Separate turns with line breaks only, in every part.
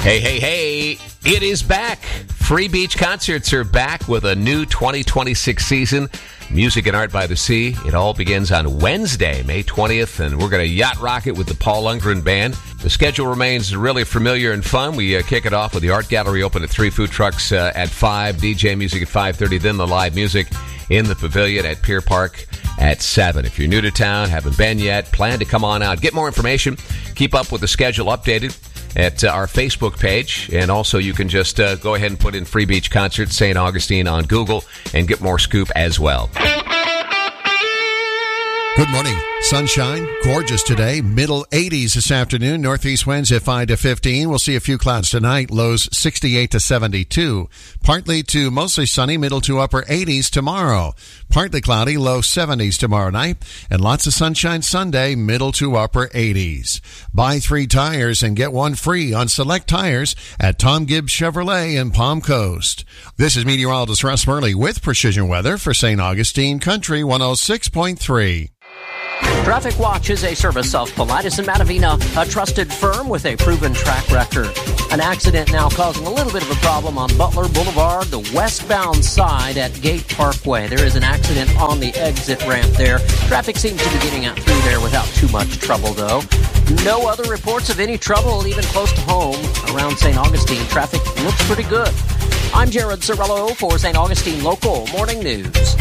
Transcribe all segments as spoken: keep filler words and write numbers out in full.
Hey, hey, hey, it is back. Free Beach Concerts are back with a new twenty twenty-six season. Music and Art by the Sea. It all begins on Wednesday, May twentieth, and we're going to yacht rock it with the Paul Lundgren Band. The schedule remains really familiar and fun. We uh, kick it off with the Art Gallery open at three, food trucks uh, at five, D J music at five thirty, then the live music in the Pavilion at Pier Park at seven. If you're new to town, haven't been yet, plan to come on out. Get more information. Keep up with the schedule updated at uh, our Facebook page, and also you can just uh, go ahead and put in Free Beach Concert Saint Augustine on Google and get more scoop as well.
Good morning. Sunshine, gorgeous today. Middle eighties this afternoon. Northeast winds at five to fifteen. We'll see a few clouds tonight. Lows sixty-eight to seventy-two. Partly to mostly sunny, middle to upper eighties tomorrow. Partly cloudy, low seventies tomorrow night. And lots of sunshine Sunday, middle to upper eighties. Buy three tires and get one free on select tires at Tom Gibbs Chevrolet in Palm Coast. This is meteorologist Russ Murley with Precision Weather for Saint Augustine Country one oh six point three.
Traffic Watch is a service of Paulides and Matavina, a trusted firm with a proven track record. An accident now causing a little bit of a problem on Butler Boulevard, the westbound side at Gate Parkway. There is an accident on the exit ramp there. Traffic seems to be getting out through there without too much trouble, though. No other reports of any trouble even close to home around Saint Augustine. Traffic looks pretty good. I'm Jared Cirillo for Saint Augustine Local Morning News.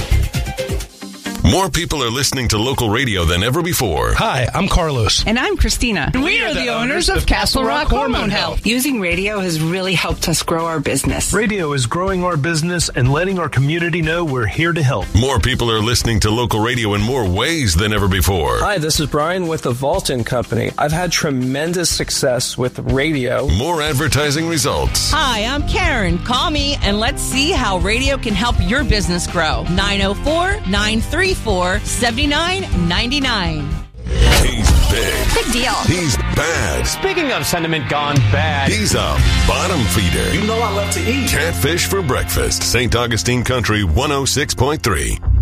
More people are listening to local radio than ever before.
Hi, I'm Carlos.
And I'm Christina.
We, we are, are the, the owners of Castle Rock Hormone Health.
Using radio has really helped us grow our business.
Radio is growing our business and letting our community know we're here to help.
More people are listening to local radio in more ways than ever before.
Hi, this is Brian with the Vaulton Company. I've had tremendous success with radio.
More advertising results.
Hi, I'm Karen. Call me and let's see how radio can help your business grow. nine oh four, nine three four, seven nine nine nine.
He's big.
Big deal.
He's bad.
Speaking of sentiment gone bad.
He's a bottom feeder.
You know I love to eat.
Catfish for breakfast. Saint Augustine Country one oh six point three.